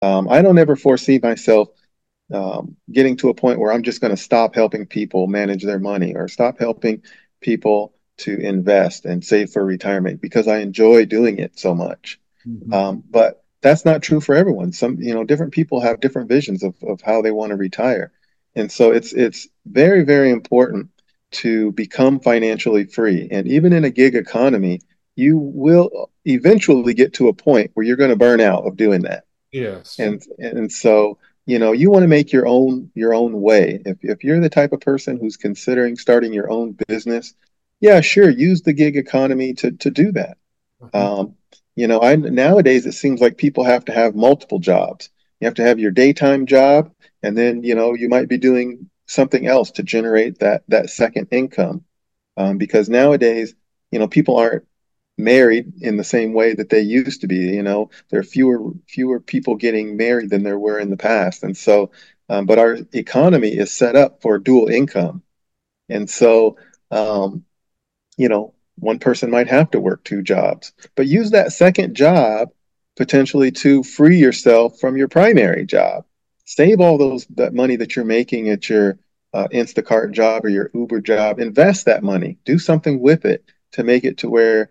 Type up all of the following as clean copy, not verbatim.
I don't ever foresee myself getting to a point where I'm just going to stop helping people manage their money or stop helping people to invest and save for retirement because I enjoy doing it so much. Mhm. But that's not true for everyone. Different people have different visions of how they want to retire. And so it's very, very important to become financially free. And even in a gig economy, you will eventually get to a point where you're going to burn out of doing that. Yes. And so, you want to make your own way. If you're the type of person who's considering starting your own business, yeah, sure, use the gig economy to do that. Mhm. Um, I nowadays it seems like people have to have multiple jobs. You have to have your daytime job, and then you might be doing something else to generate that second income. Because nowadays, people aren't married in the same way that they used to be. There are fewer people getting married than there were in the past, and so, but our economy is set up for dual income, and so, um, one person might have to work two jobs, but use that second job potentially to free yourself from your primary job. Save all that money that you're making at your Instacart job or your Uber job. Invest that money. Do something with it to make it to where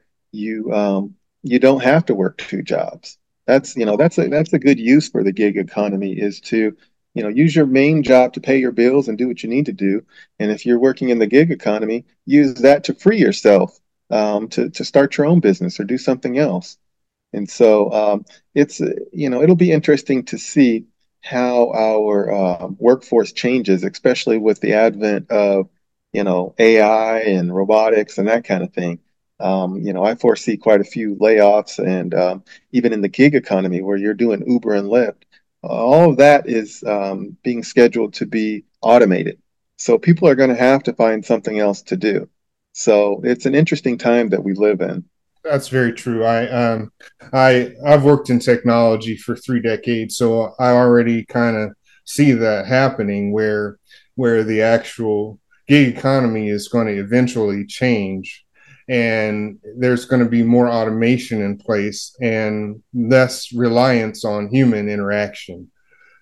you don't have to work two jobs. That's a good use for the gig economy is to use your main job to pay your bills and do what you need to do. And if you're working in the gig economy, use that to free yourself to start your own business or do something else. And so it'll be interesting to see how our workforce changes, especially with the advent of, AI and robotics and that kind of thing. I foresee quite a few layoffs and even in the gig economy where you're doing Uber and Lyft, all of that is being scheduled to be automated. So people are going to have to find something else to do. So it's an interesting time that we live in. That's very true. I've worked in technology for 3 decades, so I already kind of see that happening where the actual gig economy is going to eventually change, and there's going to be more automation in place and less reliance on human interaction.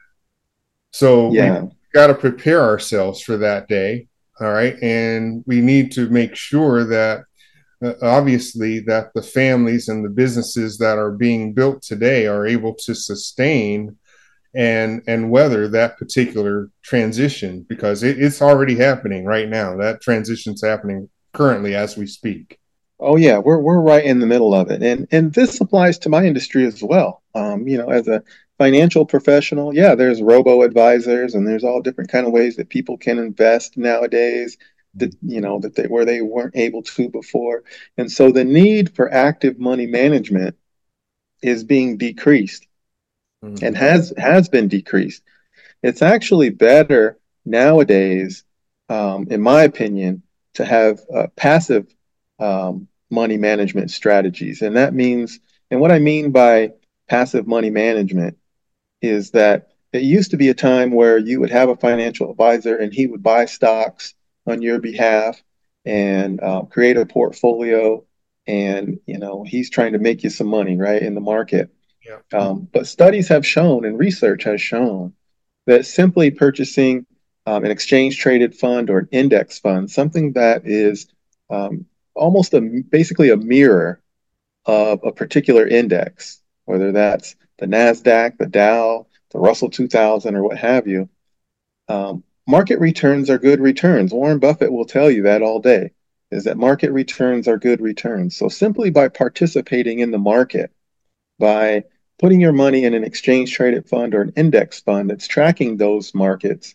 So we Yeah. got to prepare ourselves for that day. All right. And we need to make sure that obviously that the families and the businesses that are being built today are able to sustain and weather that particular transition because it's already happening right now. That transition's happening currently as we speak. Oh yeah, we're right in the middle of it, and this applies to my industry as well. As a financial professional, yeah, there's robo advisors, and there's all different kind of ways that people can invest nowadays that they where they weren't able to before, and so the need for active money management is being decreased and Mhm. has been decreased. It's actually better nowadays, in my opinion, to have passive money management strategies. And what I mean by passive money management is that it used to be a time where you would have a financial advisor and he would buy stocks on your behalf and create a portfolio. And, he's trying to make you some money, right, in the market. Yeah. But studies have shown and research has shown that simply purchasing an exchange traded fund or an index fund, something that is um, almost basically a mirror of a particular index, whether that's the NASDAQ, the Dow, the Russell 2000, or what have you, market returns are good returns. Warren Buffett will tell you that all day, is that market returns are good returns. So simply by participating in the market, by putting your money in an exchange traded fund or an index fund that's tracking those markets,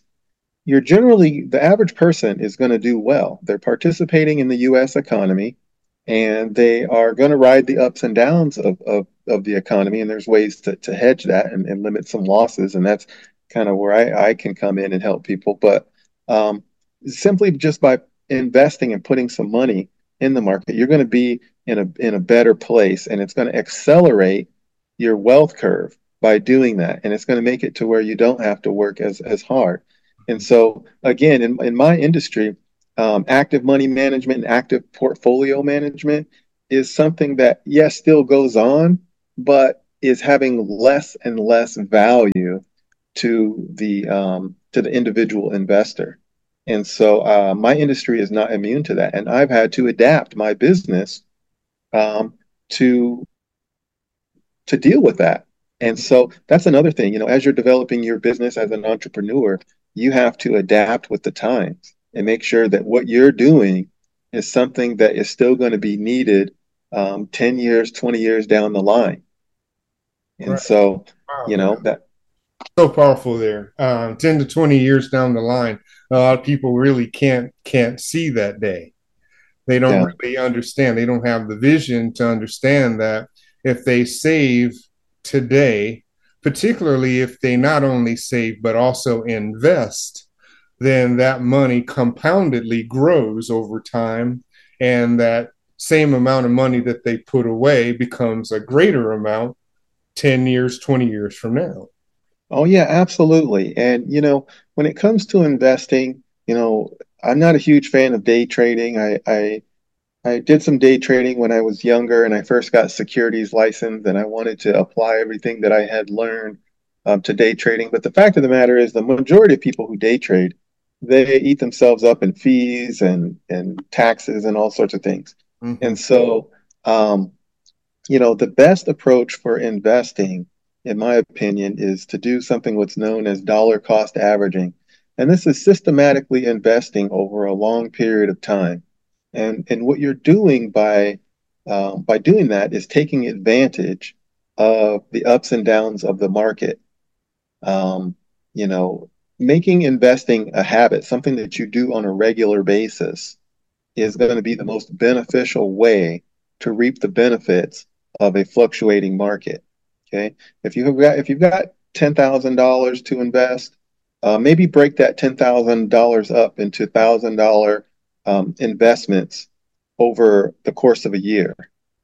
the average person is going to do well. They're participating in the US economy and they are going to ride the ups and downs of the economy. And there's ways to hedge that and limit some losses. And that's kind of where I can come in and help people. But um, simply just by investing and putting some money in the market, you're going to be in a better place and it's going to accelerate your wealth curve by doing that. And it's going to make it to where you don't have to work as hard. And so, again, in my industry, active money management and active portfolio management is something that, yes, still goes on, but is having less and less value to the individual investor. And so my industry is not immune to that. And I've had to adapt my business um, to deal with that. And so that's another thing, as you're developing your business as an entrepreneur, you have to adapt with the times and make sure that what you're doing is something that is still going to be needed 10 years, 20 years down the line. And Right. so, Wow. that, So powerful there. 10 to 20 years down the line, a lot of people really can't see that day. They don't yeah. really understand. They don't have the vision to understand that if they save today, particularly if they not only save but also invest, then that money compoundedly grows over time. And that same amount of money that they put away becomes a greater amount 10 years, 20 years from now. Oh yeah, absolutely. And when it comes to investing, I'm not a huge fan of day trading. I did some day trading when I was younger and I first got securities license and I wanted to apply everything that I had learned to day trading. But the fact of the matter is the majority of people who day trade, they eat themselves up in fees and taxes and all sorts of things. Mm-hmm. And so, um, the best approach for investing, in my opinion, is to do something what's known as dollar cost averaging. And this is systematically investing over a long period of time. And what you're doing by doing that is taking advantage of the ups and downs of the market. Um, you know, Making investing a habit, something that you do on a regular basis, is going to be the most beneficial way to reap the benefits of a fluctuating market. Okay, if you've got $10,000 to invest, maybe break that $10,000 up into $1,000 investments over the course of a year.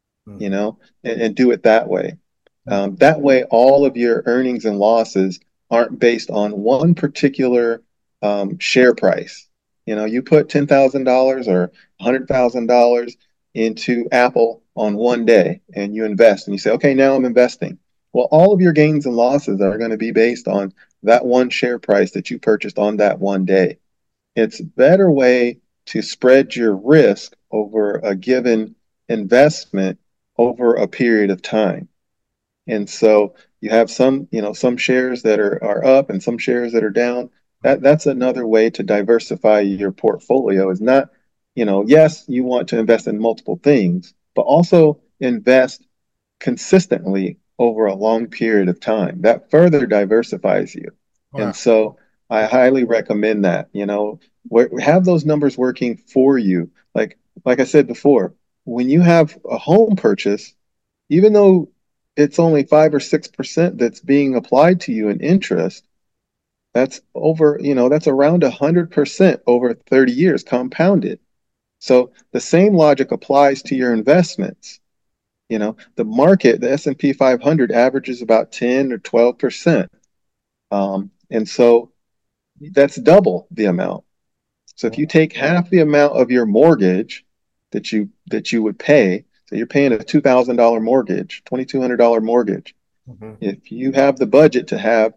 And do it that way. That way, all of your earnings and losses aren't based on one particular share price. You put $10,000 or $100,000 into Apple on one day and you invest and you say, okay, now I'm investing. Well, all of your gains and losses are going to be based on that one share price that you purchased on that one day. It's a better way to spread your risk over a given investment over a period of time. And so you have some shares that are up and some shares that are down. That's another way to diversify your portfolio is not, yes, you want to invest in multiple things, but also invest consistently over a long period of time. That further diversifies you. Wow. And so I highly recommend that, have those numbers working for you. Like I said before, when you have a home purchase, even though it's only 5 or 6% that's being applied to you in interest, that's around 100% over 30 years compounded. So the same logic applies to your investments. The market, the S&P 500 averages about 10 or 12%. And so that's double the amount. So if you take half the amount of your mortgage that you would pay, so you're paying a $2,000 mortgage, $2,200 mortgage. Mm-hmm. If you have the budget to have,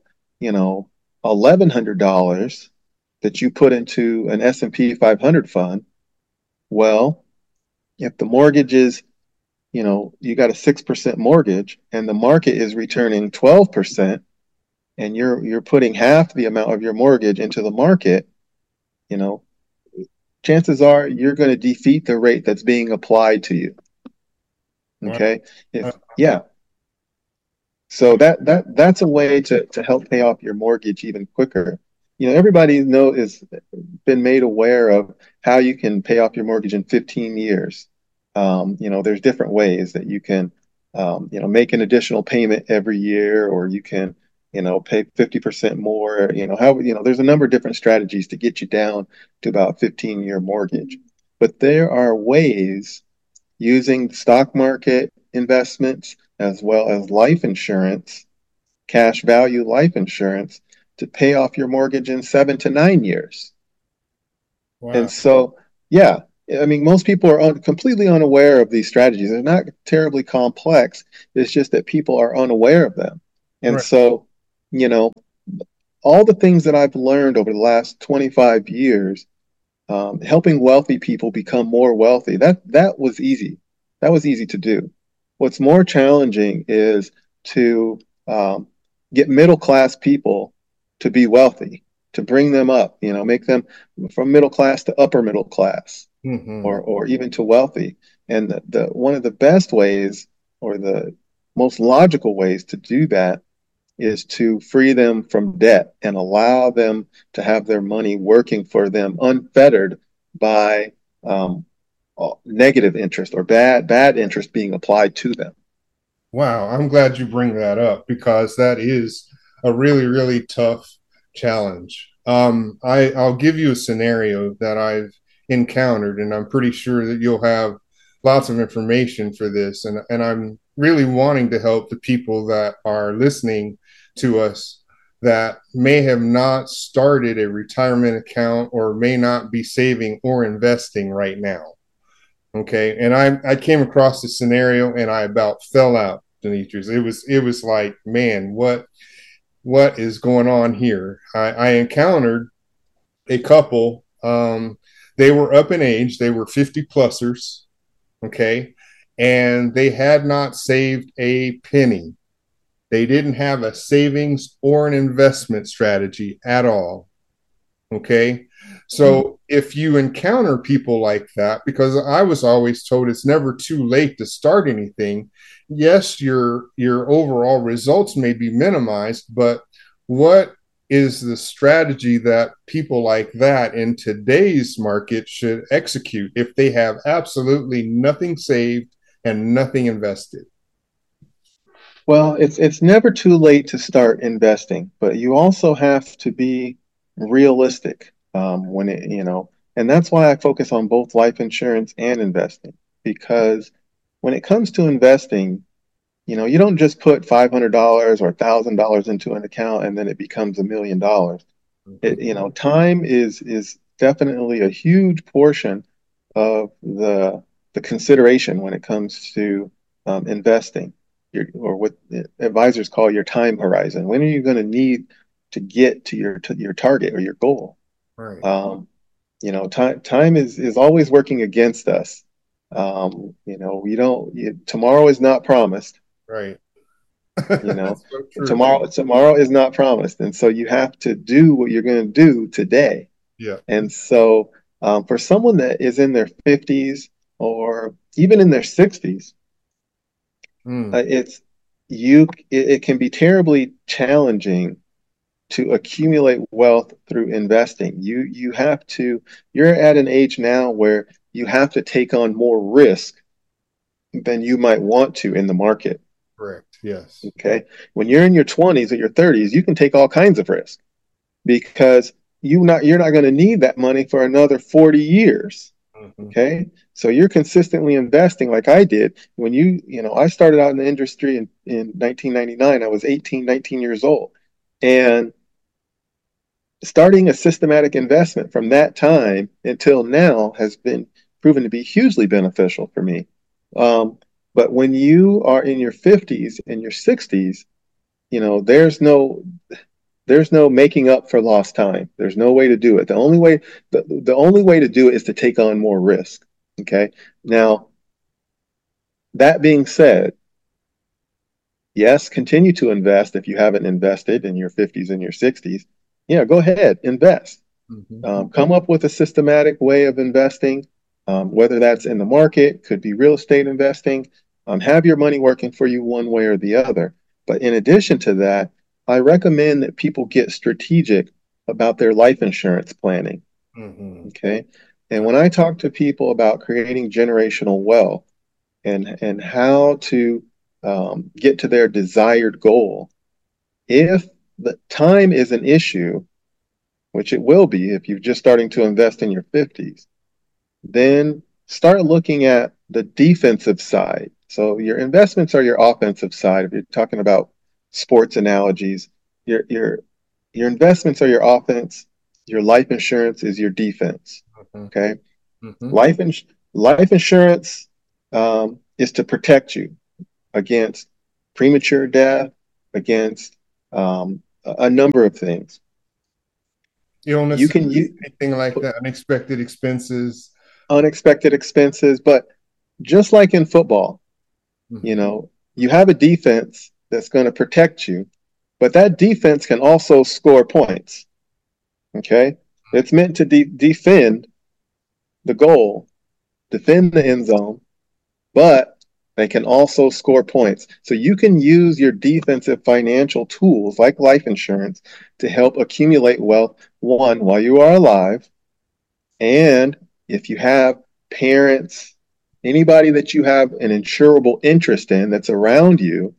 $1,100 that you put into an S&P 500 fund, well, if the mortgage is, you got a 6% mortgage and the market is returning 12%, and you're putting half the amount of your mortgage into the market, you know, chances are you're going to defeat the rate that's being applied to you. Wow. Okay. Yeah. So that's a way to help pay off your mortgage even quicker. Everybody is been made aware of how you can pay off your mortgage in 15 years. There's different ways that you can, make an additional payment every year, or you can, pay 50% more. There's a number of different strategies to get you down to about 15-year mortgage. But there are ways using stock market investments as well as life insurance, cash value life insurance, to pay off your mortgage in 7 to 9 years. And Wow. so, yeah. I mean, most people are completely unaware of these strategies. They're not terribly complex. It's just that people are unaware of them. And Right. so, you know, all the things that I've learned over the last 25 years, helping wealthy people become more wealthy, that was easy. That was easy to do. What's more challenging is to get middle class people to be wealthy, to bring them up, make them from middle class to upper middle class Hmm. or even to wealthy. And the one of the best ways or the most logical ways to do that is to free them from debt and allow them to have their money working for them unfettered by um, negative interest or bad interest being applied to them. Wow, I'm glad you bring that up because that is a really, really tough challenge. I'll give you a scenario that I've encountered, and I'm pretty sure that you'll have lots of information for this. And I'm really wanting to help the people that are listening to us that may have not started a retirement account or may not be saving or investing right now. Okay. And I came across this scenario and I about fell out, Demetrius. It was like, man, what is going on here? I encountered a couple. They were up in age, they were 50 plusers, okay, and they had not saved a penny. They didn't have a savings or an investment strategy at all. Okay. Mm. So if you encounter people like that, because I was always told it's never too late to start anything, yes, your overall results may be minimized, but what is the strategy that people like that in today's market should execute if they have absolutely nothing saved and nothing invested? Well, it's never too late to start investing, but you also have to be realistic when and that's why I focus on both life insurance and investing because when it comes to investing, you don't just put $500 or $1,000 into an account and then it becomes $1 million. Time is definitely a huge portion of the consideration when it comes to investing, or what advisors call your time horizon. When are you going to need to get to your target or your goal? Right, Time is always working against us. We don't. Tomorrow is not promised. right. You know, That's so true. tomorrow is not promised, and so you have to do what you're going to do today. Yeah. And so, for someone that is in their 50s or even in their 60s, Mm, it can be terribly challenging to accumulate wealth through investing. You're at an age now where you have to take on more risk than you might want to in the market. correct. Yes. Okay. When you're in your 20s or your 30s, you can take all kinds of risk because you're not going to need that money for another 40 years. Mhm. Okay. So you're consistently investing like I did. I started out in the industry in 1999. I was 18, 19 years old. And starting a systematic investment from that time until now has been proven to be hugely beneficial for me. Um, but when you are in your 50s and your 60s, you know, there's no making up for lost time. There's no way to do it. The only way to do it is to take on more risk. Okay. Now, that being said, yes, continue to invest if you haven't invested in your 50s and your 60s. Yeah, go ahead, invest. Mhm. Come up with a systematic way of investing, whether that's in the market, could be real estate investing. Have your money working for you one way or the other. But in addition to that, I recommend that people get strategic about their life insurance planning. Mhm. Okay. And when I talk to people about creating generational wealth and how to get to their desired goal, if the time is an issue, which it will be if you're just starting to invest in your 50s, then start looking at the defensive side. So your investments are your offensive side. If you're talking about sports analogies, your your your investments are your offense, your life insurance is your defense. Mhm. Okay. Mm-hmm. Life ins- life insurance is to protect you against premature death, against a number of things. You Illnesses, can use anything like that, unexpected expenses. unexpected expenses, but just like in football, you Mm-hmm. know, you have a defense that's going to protect you, but that defense can also score points. Okay. It's meant to defend the goal, defend the end zone, but they can also score points. So you can use your defensive financial tools like life insurance to help accumulate wealth, one, while you are alive. And if you have parents, anybody that you have an insurable interest in that's around you,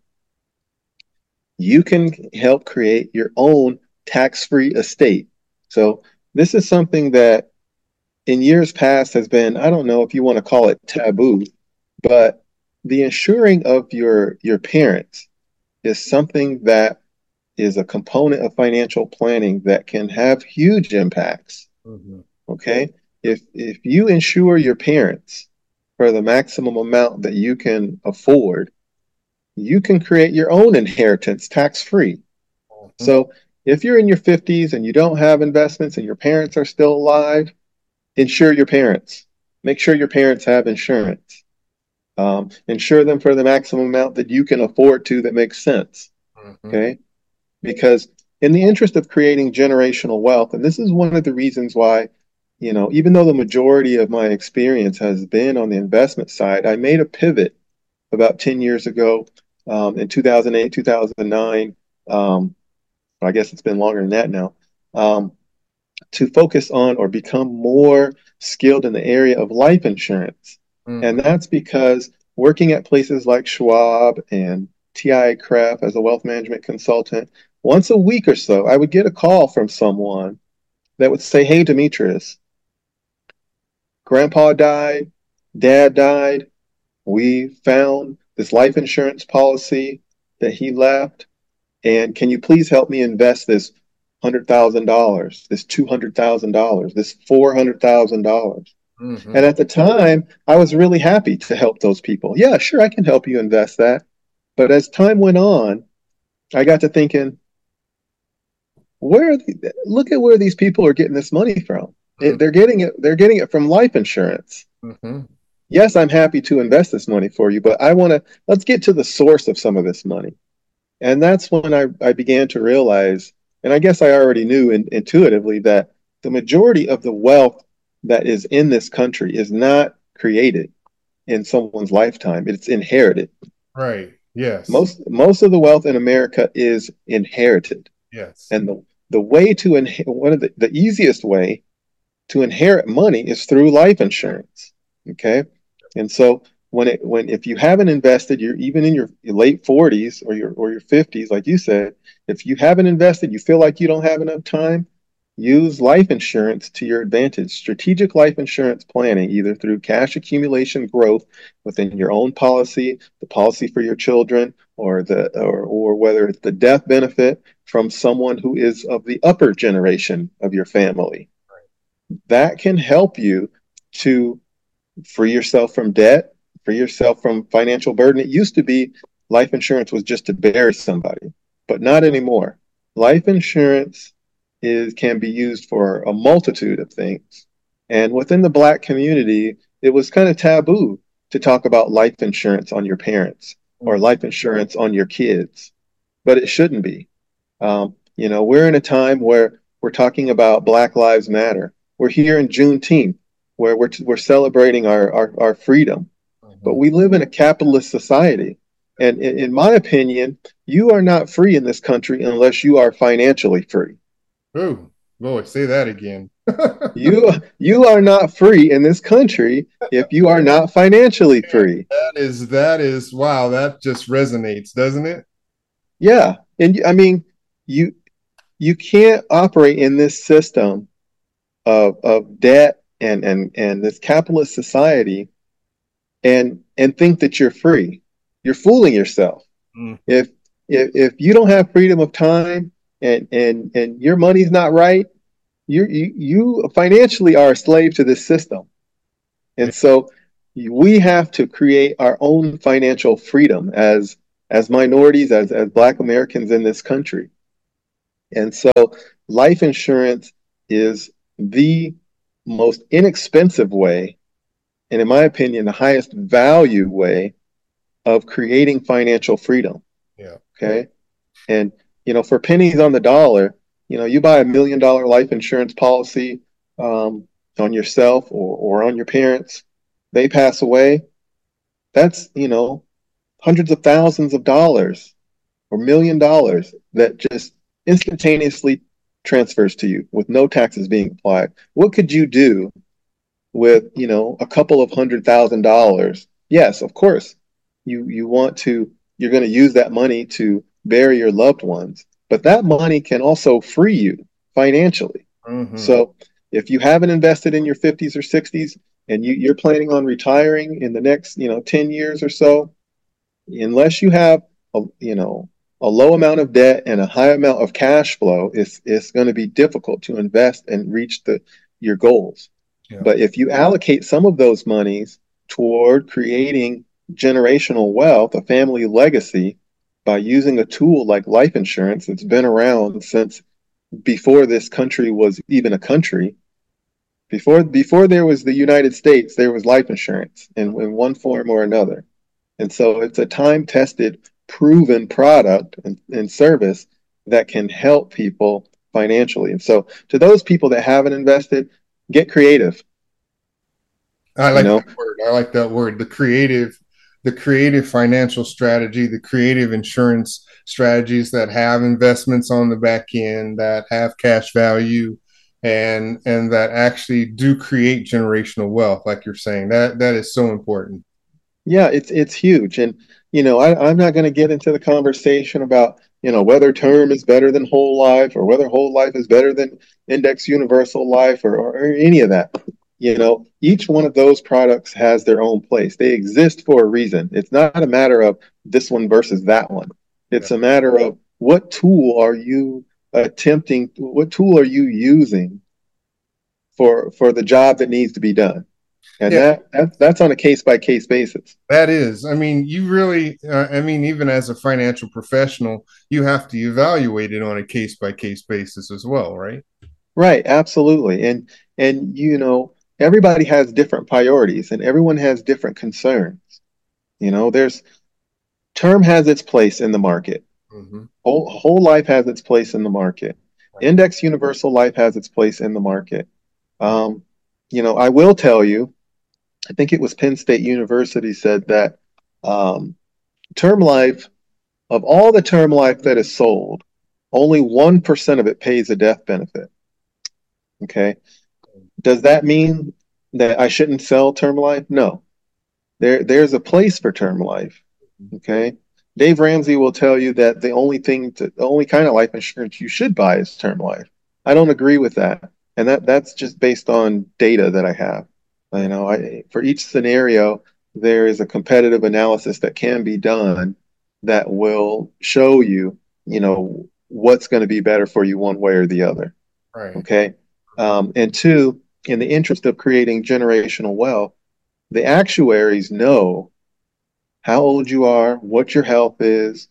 you can help create your own tax-free estate. So this is something that in years past has been, I don't know if you want to call it taboo, but the insuring of your parents is something that is a component of financial planning that can have huge impacts. Mm-hmm. Okay? If you insure your parents for the maximum amount that you can afford, you can create your own inheritance tax free. Mm-hmm. So if you're in your 50s and you don't have investments and your parents are still alive, insure your parents. Make sure your parents have insurance. Insure them for the maximum amount that you can afford to that makes sense. Mm-hmm. Okay. Because in the interest of creating generational wealth, and this is one of the reasons why, even though the majority of my experience has been on the investment side, I made a pivot about 10 years ago in 2008, 2009. I guess it's been longer than that now. Um, to focus on or become more skilled in the area of life insurance. Mm-hmm. And that's because working at places like Schwab and TI-CREF as a wealth management consultant, once a week or so, I would get a call from someone that would say, "Hey, Demetrius, grandpa died, dad died. We found this life insurance policy that he left. And can you please help me invest this $100,000, this $200,000, this $400,000?" Mm-hmm. And at the time, I was really happy to help those people. Yeah, sure, I can help you invest that. But as time went on, I got to thinking, look at where these people are getting this money from. They're getting it from life insurance. Mm-hmm. Yes, I'm happy to invest this money for you, but let's get to the source of some of this money. And that's when I began to realize, and I guess I already knew intuitively, that the majority of the wealth that is in this country is not created in someone's lifetime. It's inherited. Right. Yes. Most of the wealth in America is inherited. Yes. And the way to one of the easiest way to inherit money is through life insurance. Okay. And so if you haven't invested, you're even in your late 40s or your 50s, like you said, if you haven't invested, you feel like you don't have enough time, use life insurance to your advantage. Strategic life insurance planning, either through cash accumulation growth within your own policy, the policy for your children, or whether it's the death benefit from someone who is of the upper generation of your family. That can help you to free yourself from debt, free yourself from financial burden. It used to be life insurance was just to bury somebody, but not anymore. Life insurance can be used for a multitude of things. And within the Black community, it was kind of taboo to talk about life insurance on your parents or Mm-hmm. life insurance on your kids, but it shouldn't be. We're in a time where we're talking about Black Lives Matter. We're here in Juneteenth, where we're celebrating our freedom. But Mm-hmm. we live in a capitalist society. And in my opinion, you are not free in this country unless you are financially free. Oh, boy, say that again. You are not free in this country if you are not financially free. That is wow, that just resonates, doesn't it? Yeah. And I mean, you you can't operate in this system of debt and this capitalist society and think that you're free. You're fooling yourself. Mm-hmm. If you don't have freedom of time and your money's not right, you financially are a slave to this system. Yeah. And so we have to create our own financial freedom as minorities, as Black Americans in this country. And so life insurance is the most inexpensive way, and in my opinion, the highest value way of creating financial freedom. Yeah. Okay. And, for pennies on the dollar, you buy $1 million life insurance policy on yourself or on your parents, they pass away. That's, hundreds of thousands of dollars or $1 million that just instantaneously transfers to you with no taxes being applied. What could you do with, a couple of $100,000? Yes, of course, you're going to use that money to bury your loved ones, but that money can also free you financially. Mm-hmm. So if you haven't invested in your 50s or 60s and you're planning on retiring in the next, 10 years or so, unless you have a low amount of debt and a high amount of cash flow, it's going to be difficult to invest and reach your goals. Yeah. But if you allocate some of those monies toward creating generational wealth, a family legacy, by using a tool like life insurance that's been around since before this country was even a country, before there was the United States, there was life insurance in one form or another. And so it's a time tested, proven product and service that can help people financially. And so to those people that haven't invested, get creative. I You like know, that word. I like that word. The creative financial strategy, the creative insurance strategies that have investments on the back end, that have cash value, and that actually do create generational wealth, like you're saying. That is so important. yeah, it's huge. And I'm not going to get into the conversation about whether term is better than whole life or whether whole life is better than index universal life or any of that. Each one of those products has their own place. They exist for a reason. It's not a matter of this one versus that one. Yeah. It's a matter of what tool are you using for the job that needs to be done. And Yeah, that's on a case by case basis. that is. I mean, you really, I mean, even as a financial professional, you have to evaluate it on a case by case basis as well, right? Right, absolutely. And everybody has different priorities and everyone has different concerns. There's term has its place in the market. Mm-hmm. Whole life has its place in the market. Right. Index universal life has its place in the market. Um, I will tell you, I think it was Penn State University said that um, term life, of all the term life that is sold, only 1% of it pays a death benefit. Okay. Does that mean that I shouldn't sell term life? No. There's a place for term life. Okay. Dave Ramsey will tell you that the only kind of life insurance you should buy is term life. I don't agree with that. And that's just based on data that I have. For each scenario, there is a competitive analysis that can be done that will show you, what's going to be better for you one way or the other. Right. Okay. And two, in the interest of creating generational wealth, the actuaries know how old you are, what your health is.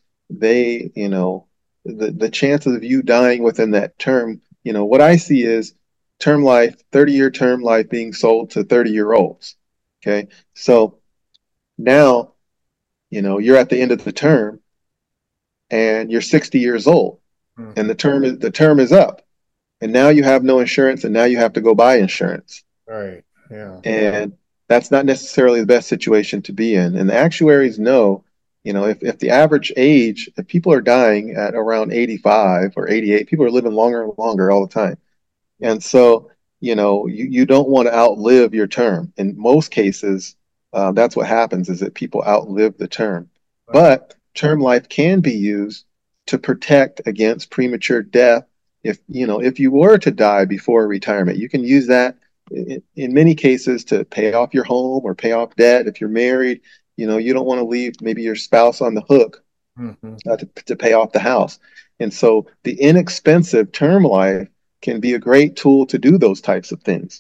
The chances of you dying within that term, what I see is term life, 30-year term life being sold to 30-year-olds. Okay. So now, you're at the end of the term and you're 60 years old and Mm-hmm. the term is up. And now you have no insurance and now you have to go buy insurance. Right. Yeah. And that's not necessarily the best situation to be in. And the actuaries know, if the average age, if people are dying at around 85 or 88, people are living longer and longer all the time. And so, you don't want to outlive your term. In most cases, that's what happens is that people outlive the term. Right. But term life can be used to protect against premature death. If you were to die before retirement, you can use that in many cases to pay off your home or pay off debt. If you're married, you don't want to leave maybe your spouse on the hook Mm-hmm. to pay off the house. And so the inexpensive term life can be a great tool to do those types of things.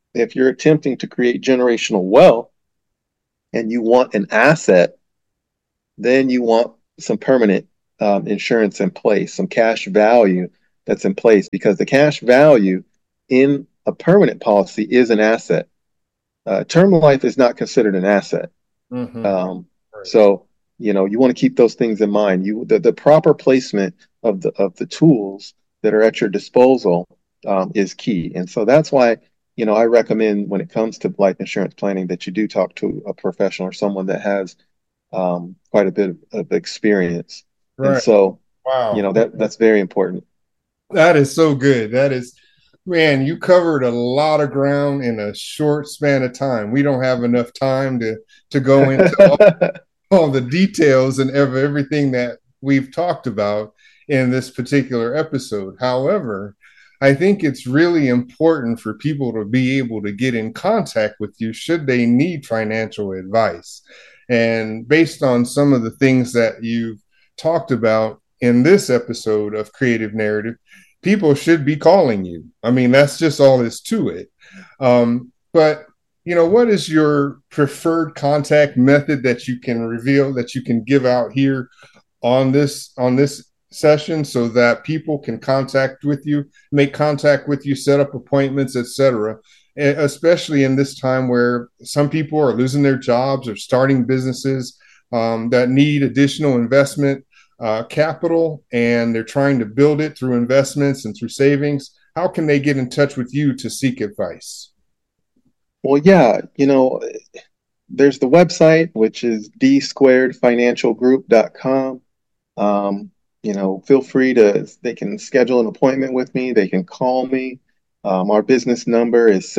if you're attempting to create generational wealth and you want an asset, then you want some permanent insurance in place, some cash value that's in place, because the cash value in a permanent policy is an asset. Term life is not considered an asset. Mm-hmm. Um, Right. so, you want to keep those things in mind. The proper placement of the tools that are at your disposal is key. And so that's why, I recommend when it comes to life insurance planning that you do talk to a professional or someone that has quite a bit of experience. And Right. so, Wow. that's very important. That is so good. That is, man, you covered a lot of ground in a short span of time. We don't have enough time to go into all the details and everything that we've talked about in this particular episode. However, I think it's really important for people to be able to get in contact with you should they need financial advice. And based on some of the things that you've talked about in this episode of Creative Narrative, people should be calling you. I mean, that's just all is to it. But what is your preferred contact method that you can reveal, that you can give out here on this session, so that people can contact with you, make contact with you, set up appointments, etc., especially in this time where some people are losing their jobs or starting businesses that need additional investment capital, and they're trying to build it through investments and through savings. How can they get in touch with you to seek advice? Well, yeah, there's the website, which is dsquaredfinancialgroup.com. Feel free they can schedule an appointment with me. They can call me. Our business number is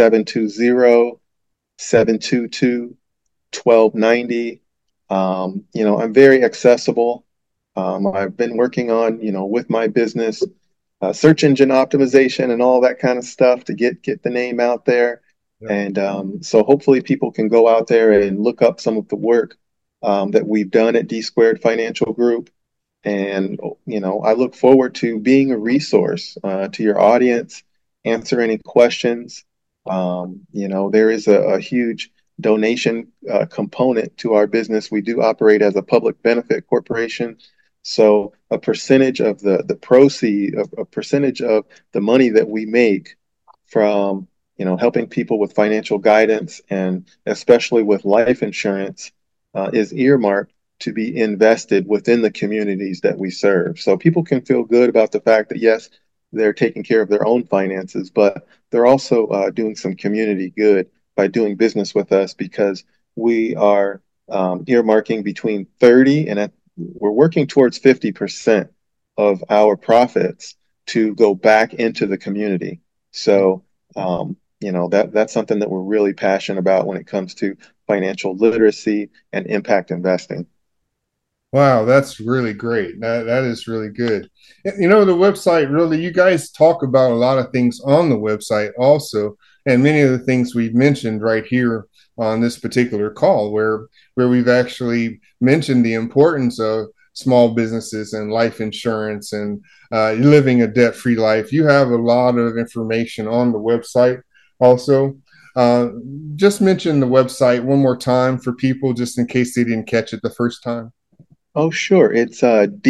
720-722-1290. I'm very accessible. I've been working on, with my business, search engine optimization and all that kind of stuff to get the name out there. Yep. And so hopefully people can go out there and look up some of the work that we've done at D Squared Financial Group. And, I look forward to being a resource to your audience, answer any questions. There is a huge donation component to our business. We do operate as a public benefit corporation. So a percentage of the proceed, a percentage of the money that we make from, helping people with financial guidance and especially with life insurance is earmarked to be invested within the communities that we serve. So people can feel good about the fact that, yes, they're taking care of their own finances, but they're also doing some community good by doing business with us, because we are earmarking between 30 and we're working towards 50% of our profits to go back into the community. So, that's something that we're really passionate about when it comes to financial literacy and impact investing. Wow, that's really great. That is really good. The website, really, you guys talk about a lot of things on the website also, and many of the things we've mentioned right here on this particular call, where we've actually mentioned the importance of small businesses and life insurance and living a debt-free life. You have a lot of information on the website also. Uh, just mention the website one more time for people, just in case they didn't catch it the first time. Oh, sure. It's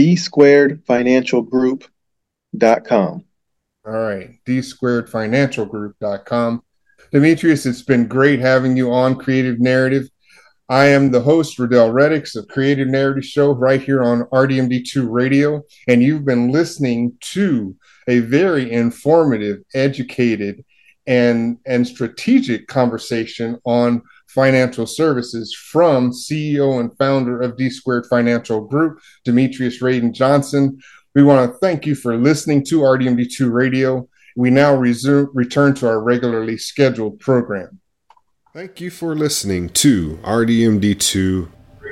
dsquaredfinancialgroup.com. All right, dsquaredfinancialgroup.com. Demetrius, it's been great having you on Creative Narrative. I am the host, Riddell Reddix of Creative Narrative Show right here on RDMD2 Radio, and you've been listening to a very informative, educated, and strategic conversation on financial services from CEO and founder of D Squared Financial Group, Demetrius Radin Johnson. We want to thank you for listening to RDMD2 Radio. We now return to our regularly scheduled program. Thank you for listening to RDMD2.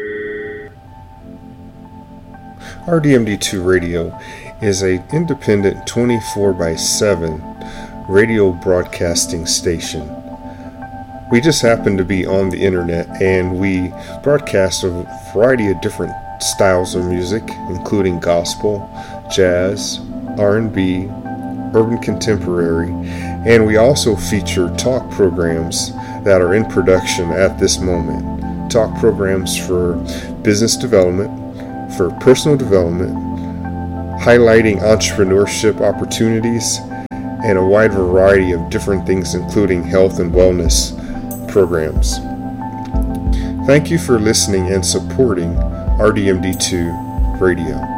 RDMD2 Radio is an independent 24/7 radio broadcasting station. We just happen to be on the internet, and we broadcast a variety of different styles of music, including gospel, jazz, R&B, urban contemporary, and we also feature talk programs that are in production at this moment. Talk programs for business development, for personal development, highlighting entrepreneurship opportunities, and a wide variety of different things, including health and wellness programs. Thank you for listening and supporting RDMD2 Radio.